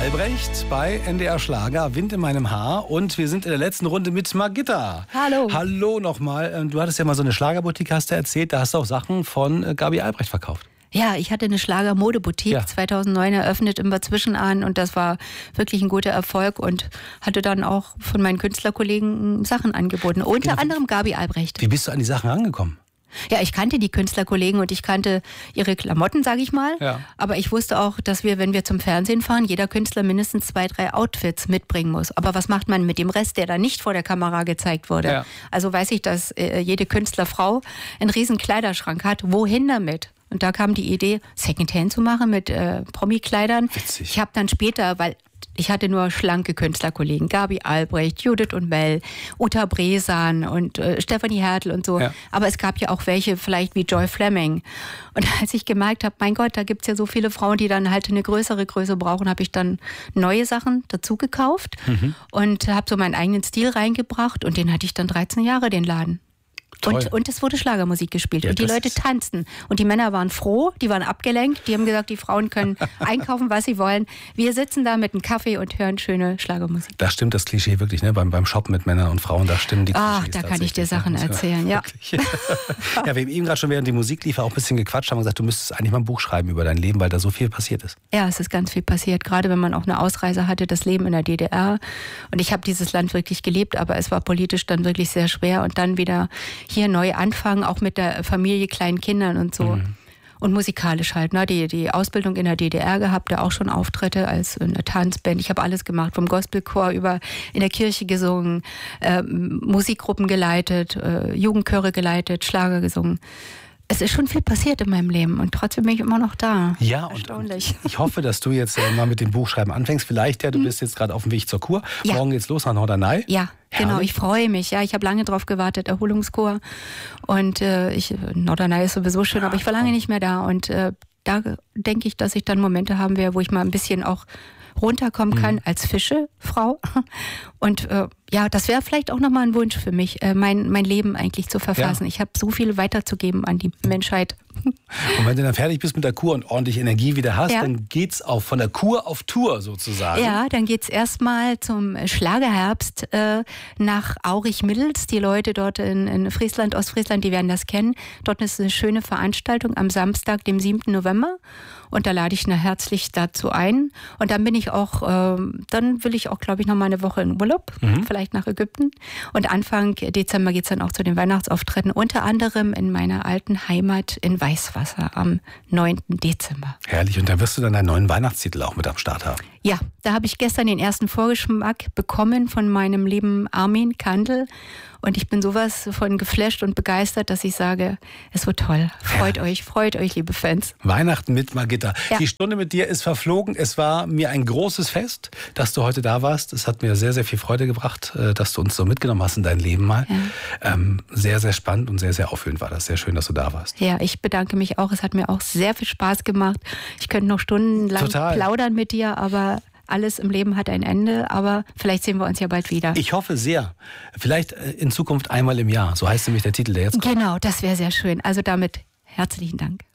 Albrecht bei NDR Schlager, Wind in meinem Haar. Und wir sind in der letzten Runde mit Margitta. Hallo. Hallo nochmal. Du hattest ja mal so eine Schlagerboutique, hast du erzählt. Da hast du auch Sachen von Gabi Albrecht verkauft. Ja, ich hatte eine Schlager-Modeboutique 2009 eröffnet in Bad Zwischenahn und das war wirklich ein guter Erfolg und hatte dann auch von meinen Künstlerkollegen Sachen angeboten. Unter anderem Gabi Albrecht. Wie bist du an die Sachen rangekommen? Ja, ich kannte die Künstlerkollegen und ich kannte ihre Klamotten, sage ich mal. Ja. Aber ich wusste auch, dass wir, wenn wir zum Fernsehen fahren, jeder Künstler mindestens 2, 3 Outfits mitbringen muss. Aber was macht man mit dem Rest, der da nicht vor der Kamera gezeigt wurde? Ja. Also weiß ich, dass jede Künstlerfrau einen riesen Kleiderschrank hat. Wohin damit? Und da kam die Idee, Secondhand zu machen mit Promi-Kleidern. Witzig. Ich habe dann später, weil ich hatte nur schlanke Künstlerkollegen, Gabi Albrecht, Judith und Mel, Uta Bresan und Stefanie Hertel und so. Ja. Aber es gab ja auch welche, vielleicht wie Joy Fleming. Und als ich gemerkt habe, mein Gott, da gibt es ja so viele Frauen, die dann halt eine größere Größe brauchen, habe ich dann neue Sachen dazu gekauft und habe so meinen eigenen Stil reingebracht und den hatte ich dann 13 Jahre, den Laden. Und es wurde Schlagermusik gespielt. Ja, und die Leute tanzten. Und die Männer waren froh, die waren abgelenkt. Die haben gesagt, die Frauen können einkaufen, was sie wollen. Wir sitzen da mit einem Kaffee und hören schöne Schlagermusik. Da stimmt das Klischee wirklich, ne? Beim Shoppen mit Männern und Frauen, da stimmen die Klischees. Ach, da kann ich dir Sachen erzählen, ja. Ja, wir haben eben gerade schon während die Musik lief auch ein bisschen gequatscht, haben gesagt, du müsstest eigentlich mal ein Buch schreiben über dein Leben, weil da so viel passiert ist. Ja, es ist ganz viel passiert, gerade wenn man auch eine Ausreise hatte, das Leben in der DDR. Und ich habe dieses Land wirklich geliebt, aber es war politisch dann wirklich sehr schwer. Und dann wieder hier neu anfangen, auch mit der Familie, kleinen Kindern und so. Und musikalisch halt, ne? Die Ausbildung in der DDR gehabt, da auch schon Auftritte als eine Tanzband. Ich habe alles gemacht, vom Gospelchor über in der Kirche gesungen, Musikgruppen geleitet, Jugendchöre geleitet, Schlager gesungen. Es ist schon viel passiert in meinem Leben und trotzdem bin ich immer noch da. Ja, erstaunlich. Und ich hoffe, dass du jetzt mal mit dem Buchschreiben anfängst. Vielleicht, du bist jetzt gerade auf dem Weg zur Kur. Ja. Morgen geht's los nach Norderney. Ja, genau. Ich freue mich. Ja, ich habe lange drauf gewartet, Erholungskur. Und Norderney ist sowieso schön, aber ich war lange nicht mehr da. Und da denke ich, dass ich dann Momente haben werde, wo ich mal ein bisschen auch runterkommen kann als Fischefrau. Und ja, das wäre vielleicht auch nochmal ein Wunsch für mich, mein Leben eigentlich zu verfassen. Ja. Ich habe so viel weiterzugeben an die Menschheit. Und wenn du dann fertig bist mit der Kur und ordentlich Energie wieder hast, dann geht's auch von der Kur auf Tour sozusagen. Ja, dann geht's erstmal zum Schlagerherbst nach Aurich-Middels. Die Leute dort in Friesland, Ostfriesland, die werden das kennen. Dort ist eine schöne Veranstaltung am Samstag, dem 7. November. Und da lade ich herzlich dazu ein. Und dann bin ich auch, dann will ich auch, glaube ich, noch mal eine Woche in Urlaub, vielleicht nach Ägypten. Und Anfang Dezember geht's dann auch zu den Weihnachtsauftritten, unter anderem in meiner alten Heimat in Weißwasser am 9. Dezember. Herrlich. Und da wirst du dann deinen neuen Weihnachtstitel auch mit am Start haben. Ja, da habe ich gestern den ersten Vorgeschmack bekommen von meinem lieben Armin Kandel. Und ich bin sowas von geflasht und begeistert, dass ich sage, es wird toll. Freut euch, liebe Fans. Weihnachten mit Margitta. Ja. Die Stunde mit dir ist verflogen. Es war mir ein großes Fest, dass du heute da warst. Es hat mir sehr, sehr viel Freude gebracht, dass du uns so mitgenommen hast in dein Leben mal. Ja. Sehr, sehr spannend und sehr, sehr auffüllend war das. Sehr schön, dass du da warst. Ja, ich bedanke mich auch. Es hat mir auch sehr viel Spaß gemacht. Ich könnte noch stundenlang plaudern mit dir, aber alles im Leben hat ein Ende, aber vielleicht sehen wir uns ja bald wieder. Ich hoffe sehr. Vielleicht in Zukunft einmal im Jahr. So heißt nämlich der Titel, der jetzt kommt. Genau, das wäre sehr schön. Also damit herzlichen Dank.